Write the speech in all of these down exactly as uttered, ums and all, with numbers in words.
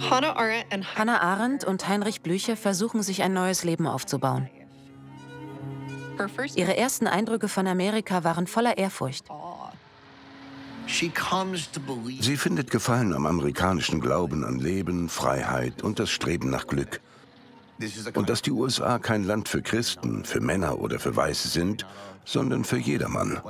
Hannah Arendt und Heinrich Blücher versuchen, sich ein neues Leben aufzubauen. Ihre ersten Eindrücke von Amerika waren voller Ehrfurcht. Sie findet Gefallen am amerikanischen Glauben an Leben, Freiheit und das Streben nach Glück. Und dass die U S A kein Land für Christen, für Männer oder für Weiße sind, sondern für jedermann.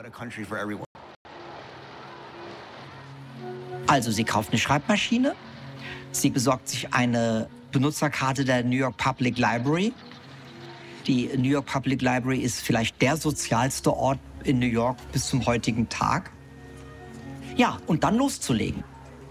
Also sie kauft eine Schreibmaschine, sie besorgt sich eine Benutzerkarte der New York Public Library. Die New York Public Library ist vielleicht der sozialste Ort in New York bis zum heutigen Tag. Ja, und dann loszulegen.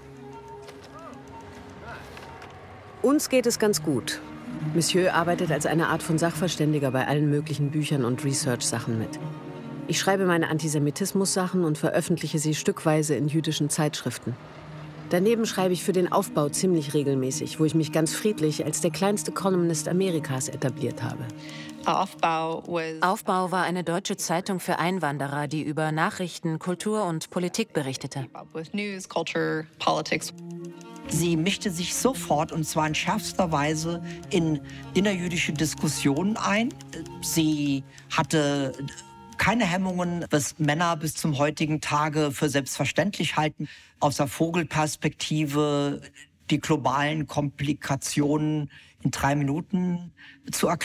Uns geht es ganz gut. Monsieur arbeitet als eine Art von Sachverständiger bei allen möglichen Büchern und Research-Sachen mit. Ich schreibe meine Antisemitismus-Sachen und veröffentliche sie stückweise in jüdischen Zeitschriften. Daneben schreibe ich für den Aufbau ziemlich regelmäßig, wo ich mich ganz friedlich als der kleinste Columnist Amerikas etabliert habe. Aufbau war eine deutsche Zeitung für Einwanderer, die über Nachrichten, Kultur und Politik berichtete. Sie mischte sich sofort, und zwar in schärfster Weise, in innerjüdische Diskussionen ein. Sie hatte keine Hemmungen, was Männer bis zum heutigen Tage für selbstverständlich halten, aus der Vogelperspektive die globalen Komplikationen in drei Minuten zu erklären.